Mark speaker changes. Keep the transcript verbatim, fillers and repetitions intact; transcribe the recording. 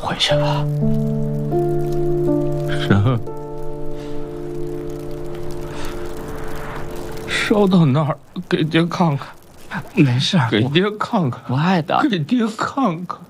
Speaker 1: 回去了。
Speaker 2: 神，烧到那儿，给爹看看。
Speaker 1: 没事，
Speaker 2: 给爹看看。
Speaker 1: 不爱的。
Speaker 2: 给爹看看。